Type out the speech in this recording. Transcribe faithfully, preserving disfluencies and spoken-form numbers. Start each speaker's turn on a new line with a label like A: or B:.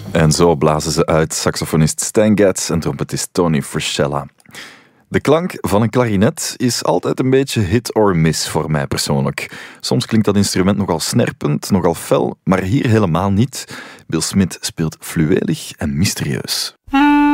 A: En zo blazen ze uit saxofonist Stan Getz en trompetist Tony Frascella. De klank van een klarinet is altijd een beetje hit or miss voor mij persoonlijk. Soms klinkt dat instrument nogal snerpend, nogal fel, maar hier helemaal niet. Bill Smith speelt fluwelig en mysterieus.